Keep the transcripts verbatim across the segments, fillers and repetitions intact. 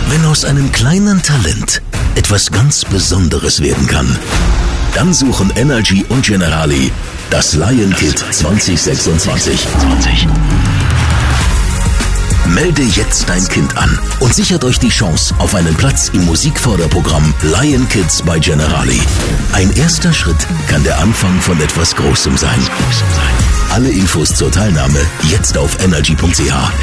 Wenn aus einem kleinen Talent etwas ganz Besonderes werden kann, dann suchen Energy und Generali das Lion Kid zwanzig sechsundzwanzig. Melde jetzt dein Kind an und sichert euch die Chance auf einen Platz im Musikförderprogramm Lion Kids bei Generali. Ein erster Schritt kann der Anfang von etwas Großem sein. Alle Infos zur Teilnahme jetzt auf energy punkt c h.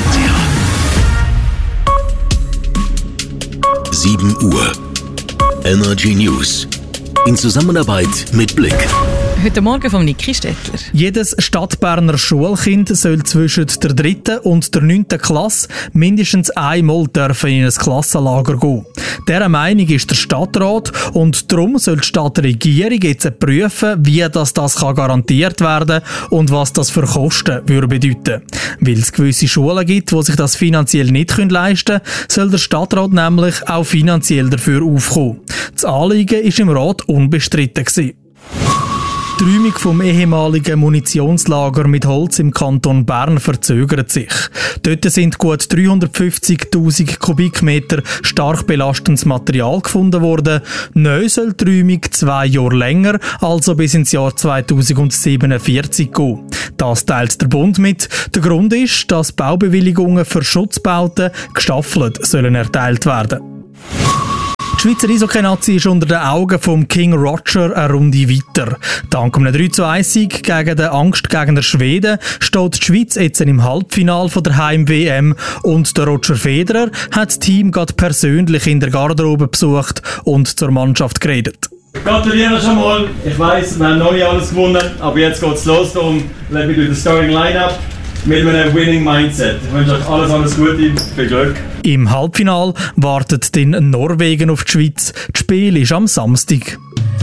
sieben Uhr. Energy News. In Zusammenarbeit mit Blick. Heute Morgen von Niki Stettler. Jedes Stadtberner Schulkind soll zwischen der dritten und der neunten Klasse mindestens einmal dürfen in ein Klassenlager gehen. Dieser Meinung ist der Stadtrat und darum soll die Stadtregierung jetzt prüfen, wie das, das kann garantiert werden und was das für Kosten würde bedeuten. Weil es gewisse Schulen gibt, die sich das finanziell nicht leisten können, soll der Stadtrat nämlich auch finanziell dafür aufkommen. Das Anliegen war im Rat unbestritten gewesen. Die Räumung vom ehemaligen Munitionslager mit Holz im Kanton Bern verzögert sich. Dort sind gut dreihundertfünfzigtausend Kubikmeter stark belastendes Material gefunden worden. Neu soll die Räumung zwei Jahre länger, also bis ins Jahr zweitausendsiebenundvierzig gehen. Das teilt der Bund mit. Der Grund ist, dass Baubewilligungen für Schutzbauten gestaffelt sollen erteilt werden. Die Schweizer Eishockey-Nazi ist unter den Augen von King Roger eine Runde weiter. Dank einem drei zu eins Sieg gegen den Angstgegner Schweden steht die Schweiz jetzt im Halbfinale der Heim-W M und der Roger Federer hat das Team gerade persönlich in der Garderobe besucht und zur Mannschaft geredet. Gratuliere schon mal. Ich weiss, wir haben noch nicht alles gewonnen, aber jetzt geht's los. Darum let me do the starting lineup mit einem winning mindset. Ich wünsche euch alles, alles Gute, viel Glück. Im Halbfinale wartet dann Norwegen auf die Schweiz. Das Spiel ist am Samstag.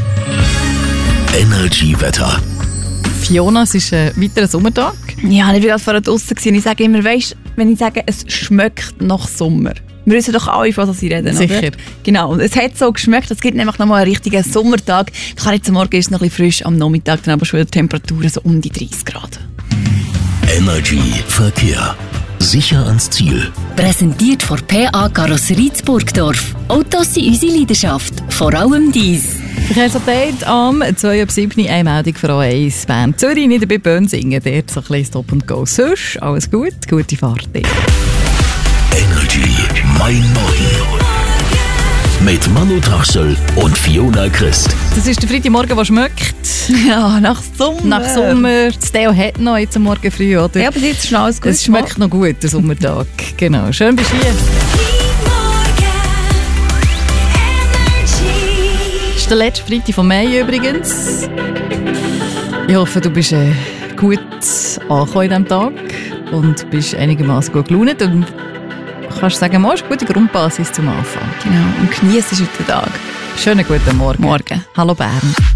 Energy-Wetter. Fiona, es ist ein weiterer Sommertag. Ja, ich war gerade vorher draussen. Ich sage immer, weißt, wenn ich sage, es schmeckt nach Sommer. Wir wissen doch alle, von was sie reden, Sicher. Oder? Genau, es hat so geschmeckt, es gibt nämlich noch mal einen richtigen Sommertag. Kann jetzt am Morgen ist es noch ein bisschen frisch, am Nachmittag dann aber schon wieder Temperaturen so um die dreißig Grad. Energy Verkehr. Sicher ans Ziel. Präsentiert von P A Karosserie Burgdorf. Autos sind unsere Leidenschaft, vor allem dies. Verkehrsupdate am zwei ab sieben eine Meldung für A eins Bern Zürich, nicht bei Bönsingen. Dort so ein bisschen Stop and Go. Sonst alles gut, gute Fahrt. Energy Mein Morgen. Mit Manu Trachsel und Fiona Christ. Das ist der Freitagmorgen, der schmeckt. Ja, nach Sommer. Nach Sommer. Das Theo hat noch jetzt am Morgen früh, oder? Ja, aber jetzt ist alles gut. Es schmeckt noch gut, der Sommertag. Genau. Schön bist du hier. Das ist der letzte Freitag von Mai übrigens. Ich hoffe, du bist äh, gut angekommen an diesem Tag und bist einigermaßen gut gelaunt. Und kannst sagen, du hast eine gute Grundbasis zum Anfang. Genau, und genießt heute den Tag. Schönen guten Morgen. Morgen. Hallo Bern.